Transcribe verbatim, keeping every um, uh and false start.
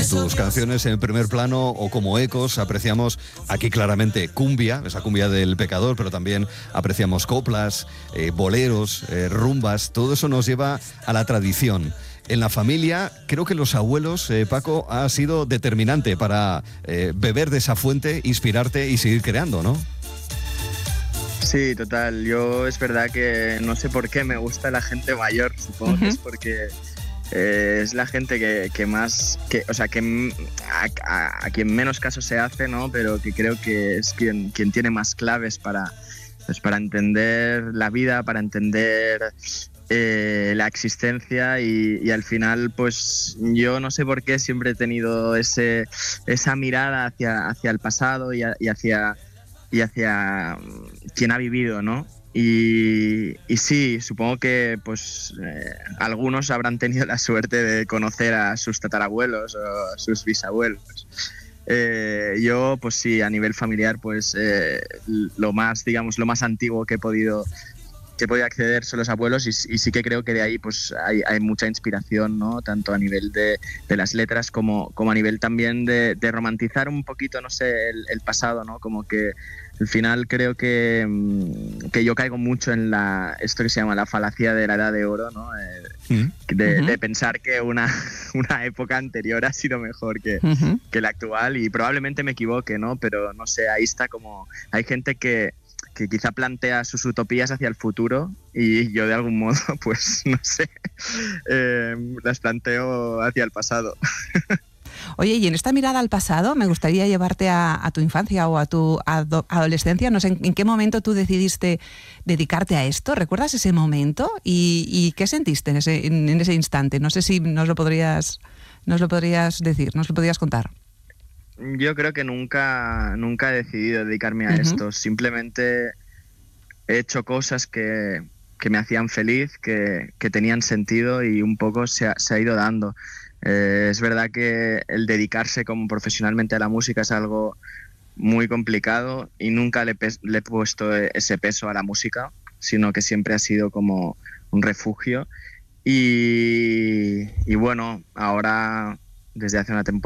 tus canciones en primer plano o como ecos. Apreciamos aquí claramente cumbia, esa cumbia del pecador, pero también apreciamos coplas, eh, boleros, eh, rumbas. Todo eso nos lleva a la tradición. En la familia, creo que los abuelos, eh, Paco, ha sido determinante para eh, beber de esa fuente, inspirarte y seguir creando, ¿no? Sí, total. Yo es verdad que no sé por qué me gusta la gente mayor. Supongo uh-huh. que es porque eh, es la gente que, que más, que, o sea, que a, a, a quien menos caso se hace, ¿no? Pero que creo que es quien, quien tiene más claves para, pues, para entender la vida, para entender eh, la existencia y, y al final, pues yo no sé por qué siempre he tenido ese, esa mirada hacia, hacia el pasado y, a, y hacia y hacia quien ha vivido, ¿no? Y, y sí, supongo que pues eh, algunos habrán tenido la suerte de conocer a sus tatarabuelos o a sus bisabuelos. Eh, yo, pues sí, a nivel familiar, pues eh, lo más, digamos, lo más antiguo que he podido que he podido acceder son los abuelos y, y sí que creo que de ahí pues hay, hay mucha inspiración, ¿no? Tanto a nivel de, de las letras como, como a nivel también de, de romantizar un poquito, no sé, el, el pasado, ¿no? Como que al final creo que, que yo caigo mucho en la esto que se llama la falacia de la edad de oro, ¿no? Eh, de, uh-huh. de pensar que una, una época anterior ha sido mejor que, uh-huh. que la actual y probablemente me equivoque, ¿no? Pero no sé, ahí está como... Hay gente que que quizá plantea sus utopías hacia el futuro y yo de algún modo, pues no sé, eh, las planteo hacia el pasado. Oye, y en esta mirada al pasado me gustaría llevarte a, a tu infancia o a tu ado- adolescencia. No sé en, en qué momento tú decidiste dedicarte a esto. ¿Recuerdas ese momento? ¿Y, y qué sentiste en ese, en, en ese instante? No sé si nos lo podrías, nos lo podrías decir, nos lo podrías contar. Yo creo que nunca, nunca he decidido dedicarme a uh-huh. esto. Simplemente he hecho cosas que, que me hacían feliz, que, que tenían sentido y un poco se ha, se ha ido dando. Eh, es verdad que el dedicarse como profesionalmente a la música es algo muy complicado y nunca le, pe- le he puesto ese peso a la música, sino que siempre ha sido como un refugio. Y, y bueno, ahora desde hace una temporada